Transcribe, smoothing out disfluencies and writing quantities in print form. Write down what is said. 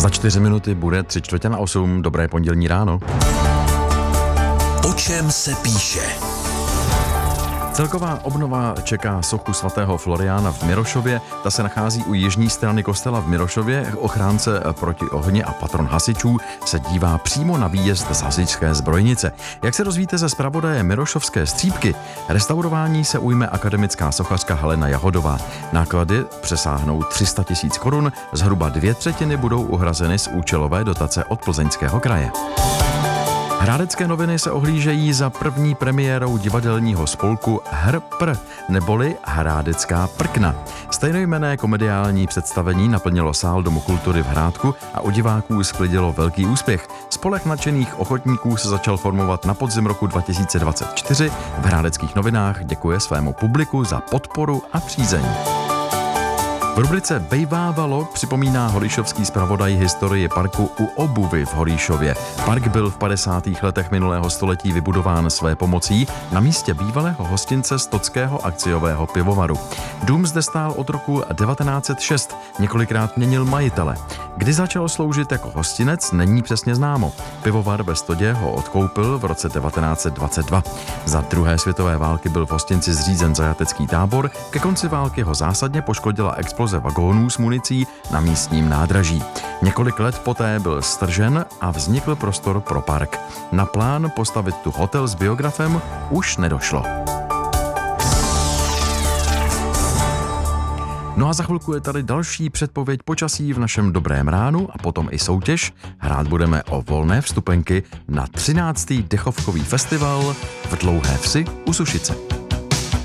Za 4 minuty bude 7:45. Dobré pondělní ráno. O čem se píše? Celková obnova čeká sochu svatého Floriána v Mirošově. Ta se nachází u jižní strany kostela v Mirošově. Ochránce proti ohni a patron hasičů se dívá přímo na výjezd z hasičské zbrojnice. Jak se dozvíte ze zpravodaje Mirošovské střípky, restaurování se ujme akademická sochařka Helena Jahodová. Náklady přesáhnou 300 000 korun, zhruba 2/3 budou uhrazeny z účelové dotace od Plzeňského kraje. Hrádecké noviny se ohlížejí za první premiérou divadelního spolku Hr-Pr, neboli Hrádecká prkna. Stejnojmenné komediální představení naplnilo sál Domu kultury v Hrádku a u diváků sklidilo velký úspěch. Spolek nadšených ochotníků se začal formovat na podzim roku 2024. V Hrádeckých novinách děkuje svému publiku za podporu a přízeň. V rubrice Bejvávalo připomíná holíšovský zpravodaj historii parku U Obuvy v Holíšově. Park byl v 50. letech minulého století vybudován své pomocí na místě bývalého hostince Stockého akciového pivovaru. Dům zde stál od roku 1906, několikrát měnil majitele. Kdy začal sloužit jako hostinec, není přesně známo. Pivovar ve Stodě ho odkoupil v roce 1922. Za druhé světové války byl v hostinci zřízen zajatecký tábor, ke konci války ho zásadně poškodila exploze vagónů s municí na místním nádraží. Několik let poté byl stržen a vznikl prostor pro park. Na plán postavit tu hotel s biografem už nedošlo. No a za chvilku je tady další předpověď počasí v našem Dobrém ránu a potom i soutěž. Hrát budeme o volné vstupenky na 13. dechovkový festival v Dlouhé Vsi u Sušice.